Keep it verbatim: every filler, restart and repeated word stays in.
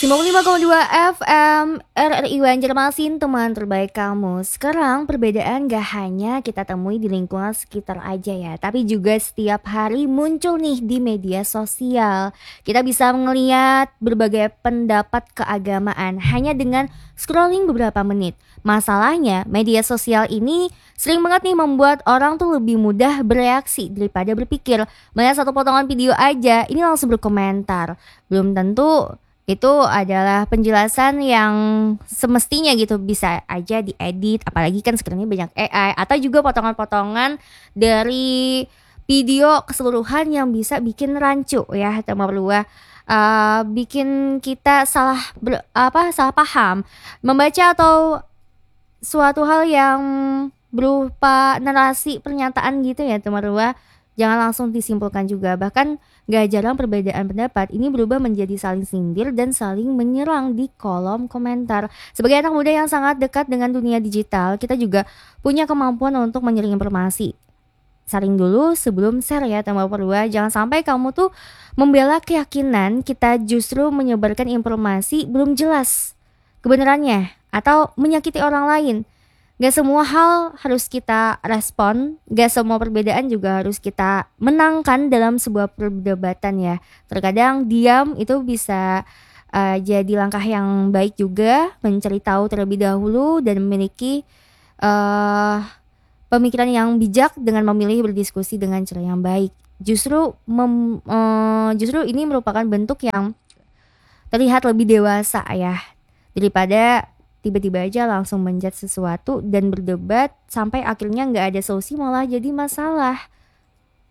sembilan puluh lima koma dua F M R R I Banjarmasin, teman terbaik kamu. Sekarang perbedaan gak hanya kita temui di lingkungan sekitar aja ya, tapi juga setiap hari muncul nih di media sosial. Kita bisa melihat berbagai pendapat keagamaan hanya dengan scrolling beberapa menit. Masalahnya, media sosial ini sering banget nih membuat orang tuh lebih mudah bereaksi daripada berpikir. Melihat satu potongan video aja, ini langsung berkomentar. Belum tentu itu adalah penjelasan yang semestinya gitu, bisa aja diedit, apalagi kan sekarang ini banyak A I atau juga potongan-potongan dari video keseluruhan yang bisa bikin rancu ya, tema perlu uh, bikin kita salah ber- apa salah paham membaca atau suatu hal yang berupa narasi pernyataan gitu ya teman Rua. Jangan langsung disimpulkan juga. Bahkan gak jarang perbedaan pendapat ini berubah menjadi saling sindir dan saling menyerang di kolom komentar. Sebagai anak muda yang sangat dekat dengan dunia digital, kita juga punya kemampuan untuk menyaring informasi. Saring dulu sebelum share ya teman Rua. Jangan sampai kamu tuh membela keyakinan kita justru menyebarkan informasi belum jelas kebenarannya atau menyakiti orang lain. Gak semua hal harus kita respon, gak semua perbedaan juga harus kita menangkan dalam sebuah perdebatan ya. Terkadang diam itu bisa uh, jadi langkah yang baik juga, mencari tahu terlebih dahulu dan memiliki uh, pemikiran yang bijak dengan memilih berdiskusi dengan cara yang baik. Justru mem, uh, justru ini merupakan bentuk yang terlihat lebih dewasa ya, daripada tiba-tiba aja langsung menjudge sesuatu dan berdebat sampai akhirnya nggak ada solusi malah jadi masalah.